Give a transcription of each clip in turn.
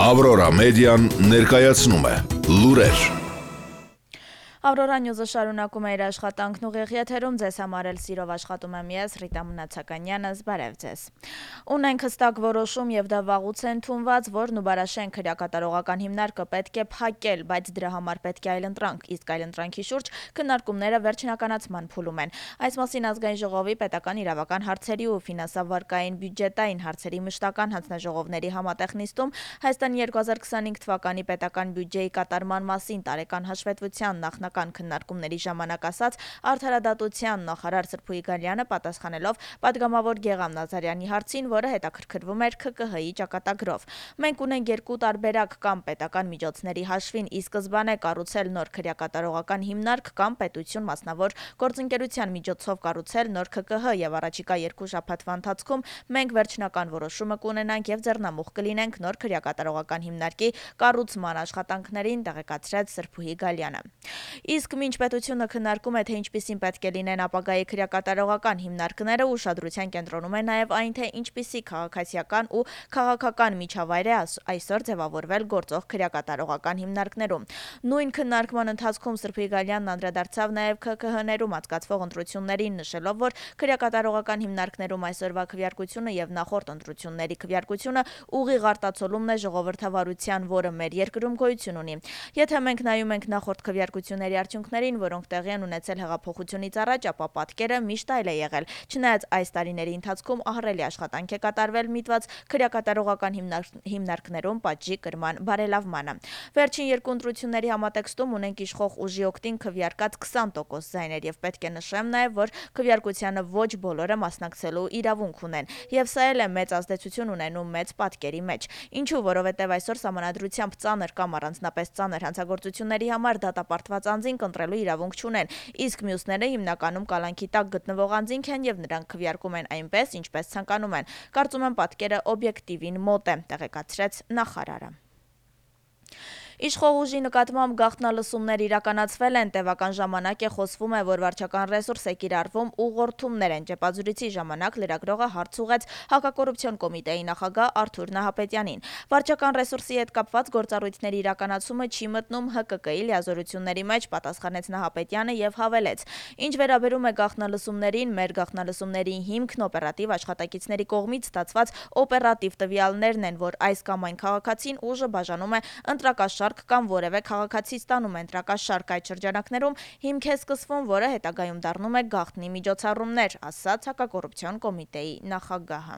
Ավրորա մեդիան ներկայացնում է լուրեր։ Ավրորա նյուզը շարունակում է իր աշխատանքն ուղիղ եթերում, ձեզ համար էլ սիրով աշխատում եմ ես, Ռիտա Մնացականյանս, բարև ձեզ։ Ունենք հստակ որոշում եւ դա վաղուց է ընդունված, որ Նուբարաշեն քրեակատարողական հիմնարկը պետք է փակել, բայց դրա համար պետք է այլընտրանք, իսկ այլընտրանքի շուրջ քննարկումները վերջնականացման փուլում են։ Այս մասին ազգային ժողովի պետական իրավական հարցերի ու ֆինանսավարկային բյուջետային հարցերի մշտական հանձնաժողովների համատեղ նիստում Հայաստանի 2025 թվականի պետական բյուջեի կատարման մասին տարեկան հաշվետվության նախնական քննարկումների ժամանակ ասաց Արդարադատության նախարար Սրփուհի Գալյանը պատասխանելով պատգամավոր Գեղամ Նազարյանի հարցին, որը հետաքրքրվում էր ՔԿՀ-ի ճակատագրով։ Մենք ունենք երկու տարբերակ կամ պետական միջոցների հաշվին ի սկզբանե կառուցել նոր քրեակատարողական հիմնարկ կամ պետություն մասնավոր գործընկերության միջոցով կառուցել նոր ՔԿՀ եւ առաջիկա երկու շաբաթվա ընթացքում մենք վերջնական որոշումը կունենանք եւ ձեռնամուխ կլինենք նոր քրեակատարողական հիմնարկի կառուցման աշխատանքներին, տեղեկացրեց Սրփուհի Գալյանը։ Իսկ մինչ պետությունը քննարկում է, թե ինչպիսին պետք է լինեն ապագայի քրեակատարողական հիմնարկները, ուշադրության կենտրոնում է նաև այն, թե ինչպիսի քաղաքացիական ու քաղաքական միջավայր է այսօր ձևավորվել գործող քրեակատարողական հիմնարկներում։ Նույն քննարկման ընթացքում Սրփուհի Գալյանն անդրադարձավ նաև ՔԿՀ-ներում անցկացվող ընտրություններին, նշելով, որ քրեակատարողական հիմնարկներում այսօրվա քվեարկությունը եւ նախորդ ընտրությունների քվեարկությունը ուղիղ արտացոլումն է ժողովրդավարության, որը մեր երկրում գոյություն ունի։ Եթե մենք նայում ենք նախորդ քվեարկությունների արդյունքներին, որոնք տեղի են ունեցել հեղափոխությունից առաջ, ապա պատկերը միշտ այլ է եղել։ Չնայած այս տարիների ընթացքում ահռելի աշխատանք է կատարվել միտված քրեակատարողական հիմնարկներում պատժի կրման բարելավմանը։ Վերջին երկու ընտրությունների համատեքստում ունենք իշխող ուժի օգտին քվեարկած 20% ձայներ եւ պետք է նշեմ նաեւ, որ քվեարկությանը ոչ բոլորը մասնակցելու իրավունք ունեն եւ սա էլ է մեծ ազդեցություն ունենում մեծ պատկերի մեջ։ Ինչու, որովհետեւ այսօր սահմանադրությամբ ծանր կամ առանձնապես ծանր հանցագործությունների համար դատապարտված անձին կընտրելու իրավունք չունեն, իսկ մյուսները հիմնականում կալանքի տակ գտնվող անձինք են եւ նրանք քվեարկում են այնպես, ինչպես ցանկանում են։ Կարծում եմ պատկերը օբյեկտիվին մոտ է, տեղեկացրեց նախարարը։ Իշխող ուժի նկատմամբ գաղտնալսումներ իրականացվել են, տևական ժամանակ է խոսվում է, որ վարչական ռեսուրս է կիրառվում ուղղորդումներ են ճեպազրույցի ժամանակ լրագրողը հարց ուղղեց հակակոռուպցիոն կոմիտեի նախագահ Արթուր Նահապետյանին։ Վարչական ռեսուրսի հետ կապված գործառույթների իրականացումը չի մտնում ՀԿԿ-ի լիազորությունների մեջ, պատասխանեց Նահապետյանը եւ հավելեց. Ինչ վերաբերում է գաղտնալսումներին, մեր գաղտնալսումների հիմքն օպերատիվ աշխատակիցների կողմից ստացված օպերատիվ տվյալներն են, որ այս կամ այն քաղաքացին ուժը բաժանում է ընտրակաշարք կամ որևէ քաղաքացի ստանում է ընտրակաշարք այդ շրջանակներում հիմք է սկսվում, որը հետագայում դառնում է գաղտնի միջոցառումներ, ասաց հակակոռուպցիոն կոմիտեի նախագահը։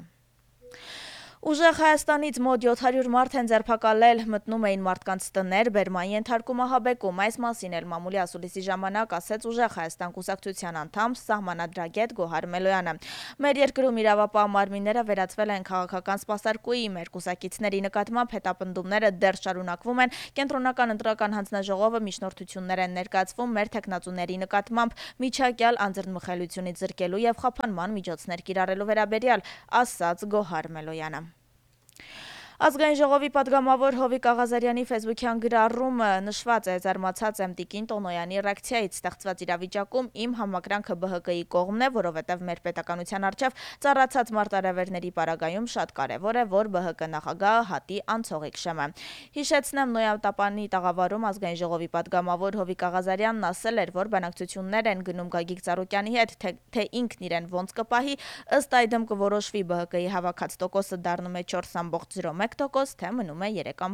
Ուժեղ Հայաստանից մոտ 700 մարդ են ձերբակալել, մտնում էին մարդկանց տներ, բերման ենթարկում ահաբեկում։ Այս մասին էլ մամուլի ասուլիսի ժամանակ ասեց Ուժեղ Հայաստան կուսակցության անդամ սահմանադրագետ Գոհար Մելոյանը։ Մեր երկրում իրավապահ մարմինները վերածվել են քաղաքական սպասարկուի, մեր կուսակիցների նկատմամբ հետապնդումները դեռ շարունակվում են, կենտրոնական ընտրական հանձնաժողովը միջնորդություններ են ներկայացվում մեր թեկնածուների նկատմամբ միջակյալ անձեռնմխելիությունից զրկելու եւ խափանման միջոցներ կիրառելու վերաբերյալ, ասաց Գոհար Մելոյանը։ Ազգային ժողովի պատգամավոր Հովիկ Աղազարյանի ֆեյսբուքյան գրառումը նշված է զարմացած եմ Տիկին Տոնոյանի ռեակցիայից ստեղծված իրավիճակում իմ համակրանքը ԲՀԿ-ի կողմն է, որովհետև մեր պետականության առջև ծառացած մարտահրավերների պարագայում շատ կարևոր է, որ ԲՀԿ նախագահը հատի անցողիկ շեմը։ Հիշեցնեմ Նոյատապանի տաղավարում ազգային ժողովի պատգամավոր Հովիկ Աղազարյանն ասել էր, որ բանակցություններ են գնում Գագիկ Ծառուկյանի հետ, թե ինքն իրեն ոնց կպահի, ըստ այդմ կորոշվի ԲՀԿ-ի հավաքած տոկոսը դառնում է 4.01%, թե մնում է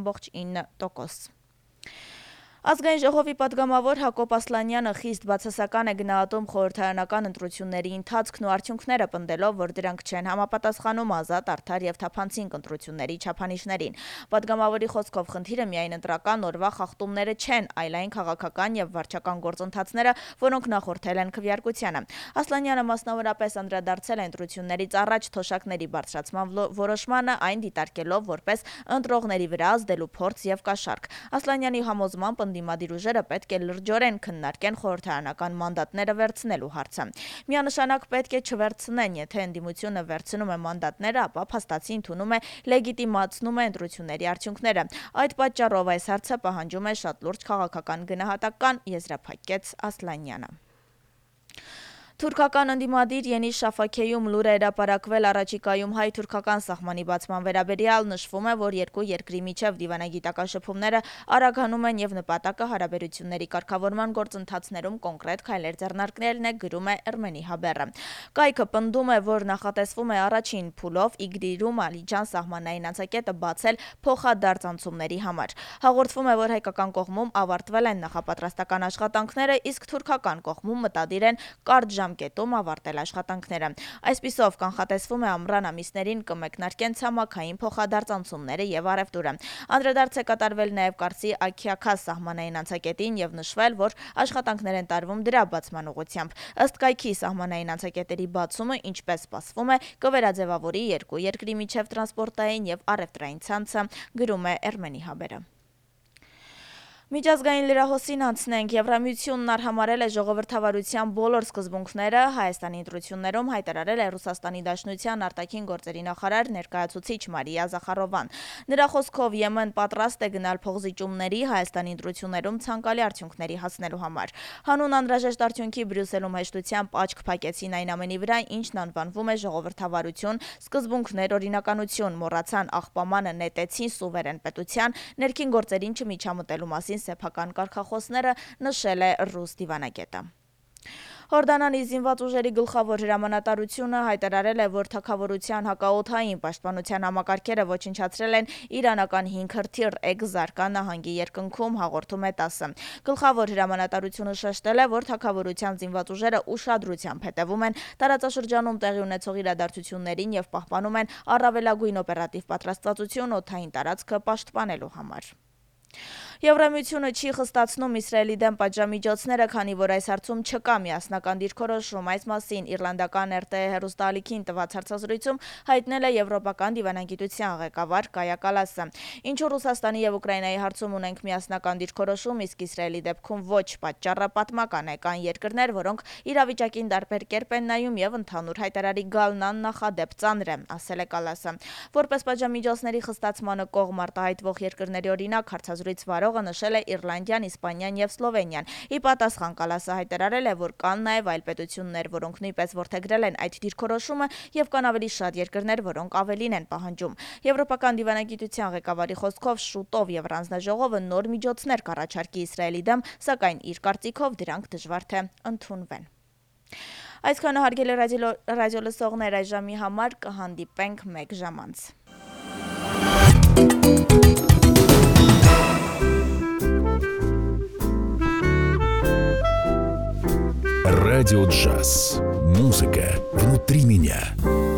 3.9%։ Ազգային ժողովի պատգամավոր Հակոբ Ասլանյանը խիստ բացասական է գնահատում խորհրդարանական ընտրությունների ընթացքն ու արդյունքները, պնդելով, որ դրանք չեն համապատասխանում ազատ, արդար եւ թափանցիկ ընտրությունների չափանիշներին։ Պատգամավորի խոսքով խնդիրը միայն ընտրական օրվա խախտումները չեն, այլ այն քաղաքական եւ վարչական գործընթացները, որոնք նախորդել են քվեարկությանը։ Ասլանյանը մասնավորապես անդրադարձել է ընտրություններից առաջ թոշակների բարձրացման որոշմանը, այն դիտարկելով որպես ընտրողների վրա ազդելու փորձ եւ կաշառք։ Ասլանյանի համոզմամբ ընդդիմադիր ուժերը պետք է լրջորեն քննարկեն խորհրդարանական մանդատները վերցնելու հարցը։ Միանշանակ պետք է չվերցնեն, եթե ընդդիմությունը վերցնում է մանդատները, ապա փաստացի ընդունում է լեգիտիմացնում է ընտրությունների արդյունքները։ Այդ պատճառով այս հարցը պահանջում է շատ լուրջ քաղաքական գնահատական, եզրափակեց Ասլանյանը։ Թուրքական ընդդիմադիր Ենի Շաֆաքեյում լուր է հրապարակվել առաջիկայում հայ-թուրքական սահմանի բացման վերաբերյալ, նշվում է, որ երկու երկրի միջև դիվանագիտական շփումները արագանում են եւ նպատակը հարաբերությունների կարգավորման գործընթացներում կոնկրետ քայլեր ձեռնարկելն է, գրում է Էրմենի Հաբերը։ Կայքը պնդում է, որ նախատեսվում է առաջին փուլով Իգդիրում Ալիջան սահմանային անցակետը բացել փոխադարձանցումների համար։ Հաղորդվում է, որ հայկական կողմում ավարտվել են նախապատրաստական աշխատանքները, իսկ թուրքական կողմում մտադիր են կարճ ժամկետում ավարտել աշխատանքները։ Այսպիսով կանխատեսվում է ամռան ամիսներին կմեկնարկեն ցամաքային փոխադարձանցումները եւ առևտուրը։ Անդրադարձ է կատարվել նաեւ Կարսի Աքիաքաս սահմանային անցակետին եւ նշվել, որ աշխատանքներ են տարվում դրա բացման ուղղությամբ։ Ըստ կայքի սահմանային անցակետերի բացումը, ինչպես սպասվում է, կվերաձևավորի երկու երկրի միջև տրանսպորտային եւ առևտրային ցանցը, գրում է Էրմենի Հաբերը։ Միջազգային լրահոսին անցնենք, Եվրամիությունն արհամարել է ժողովրդավարության բոլոր սկզբունքները, Հայաստանի ընտրություններում հայտարարել է Ռուսաստանի Դաշնության արտաքին գործերի նախարար ներկայացուցիչ Մարիա Զախարովան։ Նրա խոսքով Եմեն պատրաստ է գնալ փոխզիջումների Հայաստանի ընտրություններում ցանկալի արդյունքների հասնելու համար։ Հանուն անհրաժեշտ արդյունքի Բրյուսելում հեշտությամբ աչք փակեցին այն ամենի վրա, ինչն անվանվում է ժողովրդավարություն, սկզբունքներ, օրինականություն, մոռացան աղբամանը, նետեցին սուվերեն պետության, ներքին գործերին չմիջամտելու մասին սեփական կարգախոսները, նշել է ռուս դիվանագետը։ Հորդանանի զինված ուժերի գլխավոր հրամանատարությունը հայտարարել է, որ թագավորության հակաօդային պաշտպանության համակարգերը ոչնչացրել են իրանական 5 հրթիռ Էգզարկա նահանգի երկնքում, հաղորդում է ՏԱՍՍ-ը։ Գլխավոր հրամանատարությունը շեշտել է, որ թագավորության զինված ուժերը ուշադրությամբ հետևում են տարածաշրջանում տեղի ունեցող իրադարձություններին եւ պահպանում են առավելագույն օպերատիվ պատրաստվածություն օդային տարածքը պաշտպանելու համար։ Եվրամիությունը չի խստացնում Իսրայելի դեմ պատժամիջոցները, քանի որ այս հարցում չկա միասնական դիրքորոշում։ Այս մասին իռլանդական RTE հեռուստաալիքին տված հարցազրույցում հայտնել է եվրոպական դիվանագիտության ղեկավար Կայա Կալասը։ Ինչու Ռուսաստանի եւ Ուկրաինայի հարցում ունենք միասնական դիրքորոշում, իսկ Իսրայելի դեպքում ոչ, պատճառը պատմական է։ Կան երկրներ, որոնք իրավիճակին տարբեր կերպ են նայում եւ ընդհանուր հայտարարի գալն աննախադեպ ծանր է, ասել է Կալասը։ Որպես պատժամիջոցների խստացմանը կողմ արտահայտվող երկրների օրինակ հարցազրույց վարողը նշել է Իռլանդիան, Իսպանիան եւ Սլովենիան։ Ի պատասխան Կալասը հայտարարել է, որ կան նաեւ այլ պետություններ, որոնք նույնպես որդեգրել են այդ դիրքորոշումը եւ կան ավելի շատ երկրներ, որոնք ավելին են պահանջում։ Եվրոպական դիվանագիտության ղեկավարի խոսքով շուտով Եվրանձնաժողովը նոր միջոցներ կառաջարկի Իսրայելի դեմ, սակայն իր կարծիքով դրանք դժվար թե ընդունվեն։ Այսքանը հարգելի ռադիոլսողներ, այս ժամի համար կհանդիպենք 1 ժամ անց։ Радио Джаз. Музыка внутри меня.